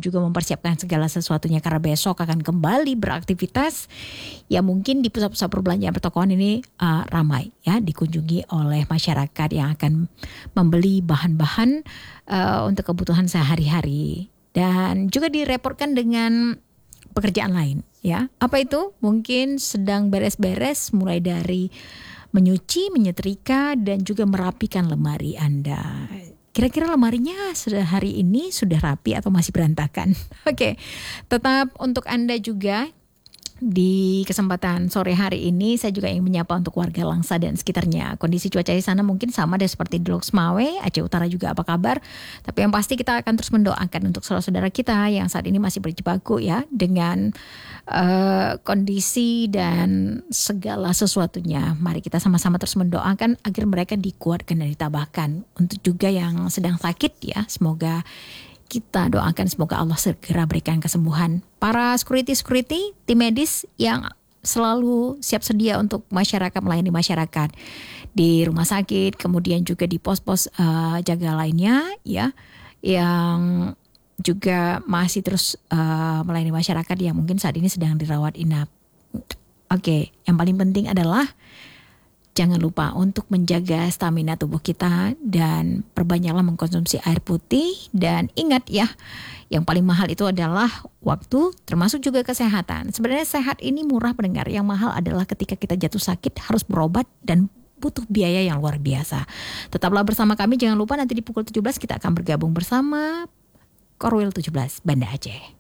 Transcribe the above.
juga mempersiapkan segala sesuatunya karena besok akan kembali beraktivitas. Ya mungkin di pusat-pusat perbelanjaan pertokoan ini ramai ya, dikunjungi oleh masyarakat yang akan membeli bahan-bahan untuk kebutuhan sehari-hari. Dan juga direpotkan dengan pekerjaan lain ya. Apa itu? Mungkin sedang beres-beres mulai dari menyuci, menyetrika, dan juga merapikan lemari Anda. Kira-kira lemarinya hari ini sudah rapi atau masih berantakan? Oke, tetap untuk Anda juga. Di kesempatan sore hari ini saya juga ingin menyapa untuk warga Langsa dan sekitarnya. Kondisi cuaca di sana mungkin sama deh seperti di Loksmawe, Aceh Utara juga apa kabar. Tapi yang pasti kita akan terus mendoakan untuk saudara-saudara kita yang saat ini masih berjibaku ya dengan kondisi dan segala sesuatunya. Mari kita sama-sama terus mendoakan agar mereka dikuatkan dan ditabahkan. Untuk juga yang sedang sakit ya, semoga kita doakan semoga Allah segera berikan kesembuhan. Para security, tim medis yang selalu siap sedia untuk masyarakat, melayani masyarakat di rumah sakit, kemudian juga di pos-pos jaga lainnya ya, yang juga masih terus melayani masyarakat yang mungkin saat ini sedang dirawat inap. Oke, yang paling penting adalah jangan lupa untuk menjaga stamina tubuh kita dan perbanyaklah mengkonsumsi air putih. Dan ingat ya, yang paling mahal itu adalah waktu, termasuk juga kesehatan. Sebenarnya sehat ini murah pendengar, yang mahal adalah ketika kita jatuh sakit harus berobat dan butuh biaya yang luar biasa. Tetaplah bersama kami, jangan lupa nanti di pukul 17 kita akan bergabung bersama Korwil 17 Banda Aceh.